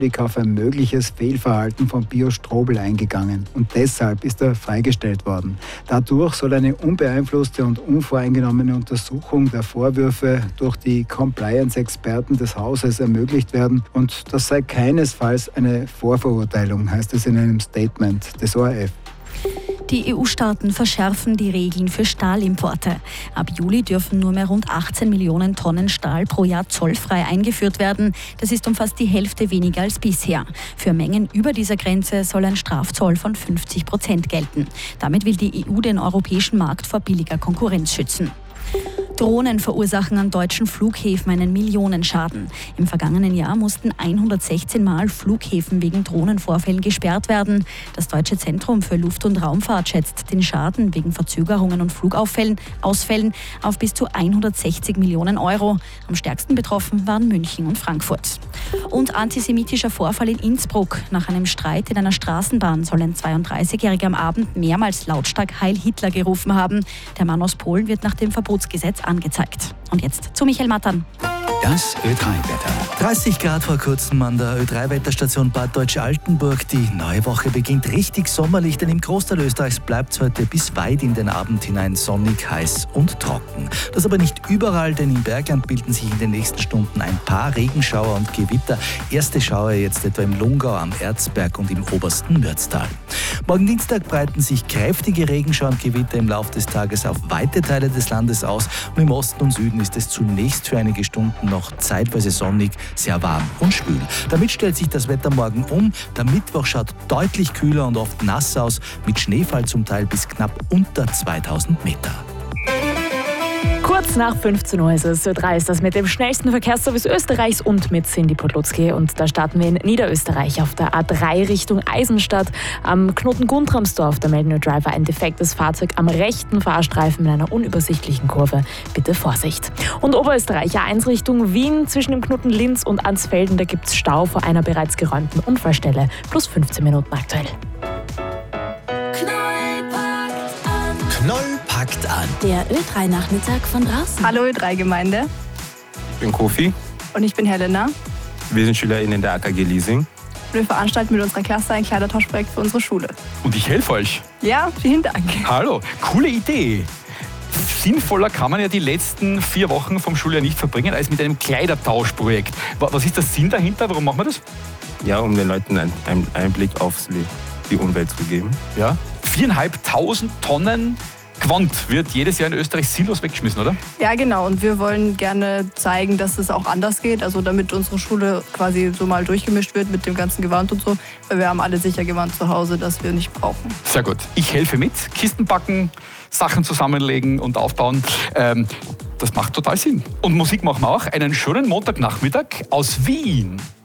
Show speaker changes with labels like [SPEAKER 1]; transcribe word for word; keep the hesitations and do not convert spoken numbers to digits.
[SPEAKER 1] auf ein mögliches Fehlverhalten von Bio Strobl eingegangen und deshalb ist er freigestellt worden. Dadurch soll eine unbeeinflusste und unvoreingenommene Untersuchung der Vorwürfe durch die Compliance-Experten des Hauses ermöglicht werden und das sei keinesfalls eine Vorverurteilung, heißt es in einem Statement des O R F.
[SPEAKER 2] Die E U-Staaten verschärfen die Regeln für Stahlimporte. Ab Juli dürfen nur mehr rund achtzehn Millionen Tonnen Stahl pro Jahr zollfrei eingeführt werden. Das ist um fast die Hälfte weniger als bisher. Für Mengen über dieser Grenze soll ein Strafzoll von fünfzig Prozent gelten. Damit will die E U den europäischen Markt vor billiger Konkurrenz schützen. Drohnen verursachen an deutschen Flughäfen einen Millionenschaden. Im vergangenen Jahr mussten hundertsechzehn Mal Flughäfen wegen Drohnenvorfällen gesperrt werden. Das Deutsche Zentrum für Luft- und Raumfahrt schätzt den Schaden wegen Verzögerungen und Flugausfällen auf bis zu hundertsechzig Millionen Euro. Am stärksten betroffen waren München und Frankfurt. Und antisemitischer Vorfall in Innsbruck. Nach einem Streit in einer Straßenbahn soll ein zweiunddreißigjähriger am Abend mehrmals lautstark Heil Hitler gerufen haben. Der Mann aus Polen wird nach dem Verbotsgesetz angezeigt. Und jetzt zu Michael Mattern.
[SPEAKER 3] Das Ö drei Wetter. dreißig Grad vor kurzem an der Ö drei Wetterstation Bad Deutsch-Altenburg. Die neue Woche beginnt richtig sommerlich, denn im Großteil Österreichs bleibt es heute bis weit in den Abend hinein sonnig, heiß und trocken. Das aber nicht überall, denn im Bergland bilden sich in den nächsten Stunden ein paar Regenschauer und Gewitter. Erste Schauer jetzt etwa im Lungau, am Erzberg und im obersten Mürztal. Morgen Dienstag breiten sich kräftige Regenschauer und Gewitter im Laufe des Tages auf weite Teile des Landes aus. Und im Osten und Süden ist es zunächst für einige Stunden noch zeitweise sonnig, sehr warm und schwül. Damit stellt sich das Wetter morgen um. Der Mittwoch schaut deutlich kühler und oft nass aus, mit Schneefall zum Teil bis knapp unter zweitausend Meter.
[SPEAKER 4] Kurz nach fünfzehn Uhr ist es. Ö drei ist das mit dem schnellsten Verkehrsservice Österreichs und mit Cindy Podlutzki. Und da starten wir in Niederösterreich auf der A drei Richtung Eisenstadt. Am Knoten Guntramsdorf, da melden Ö Driver ein defektes Fahrzeug am rechten Fahrstreifen in einer unübersichtlichen Kurve. Bitte Vorsicht. Und Oberösterreich A eins Richtung Wien zwischen dem Knoten Linz und Ansfelden. Da gibt es Stau vor einer bereits geräumten Unfallstelle. Plus fünfzehn Minuten aktuell.
[SPEAKER 3] Knoll packt an.
[SPEAKER 2] Der Ö drei Nachmittag von draußen.
[SPEAKER 5] Hallo Ö drei Gemeinde.
[SPEAKER 6] Ich bin Kofi.
[SPEAKER 5] Und ich bin Helena.
[SPEAKER 6] Wir sind SchülerInnen der A K G Leasing.
[SPEAKER 5] Und wir veranstalten mit unserer Klasse ein Kleidertauschprojekt für unsere Schule.
[SPEAKER 6] Und ich helfe euch.
[SPEAKER 5] Ja, vielen Dank.
[SPEAKER 6] Hallo, coole Idee. Sinnvoller kann man ja die letzten vier Wochen vom Schuljahr nicht verbringen als mit einem Kleidertauschprojekt. Was ist der Sinn dahinter? Warum machen wir das?
[SPEAKER 7] Ja, um den Leuten einen Einblick auf die Umwelt zu geben.
[SPEAKER 6] Ja, viereinhalbtausend Tonnen Quant wird jedes Jahr in Österreich sinnlos weggeschmissen, oder?
[SPEAKER 5] Ja, genau. Und wir wollen gerne zeigen, dass es auch anders geht. Also damit unsere Schule quasi so mal durchgemischt wird mit dem ganzen Gewand und so. Weil wir haben alle sicher Gewand zu Hause, das wir nicht brauchen.
[SPEAKER 6] Sehr gut. Ich helfe mit. Kisten packen, Sachen zusammenlegen und aufbauen. Ähm, das macht total Sinn. Und Musik machen wir auch. Einen schönen Montagnachmittag aus Wien.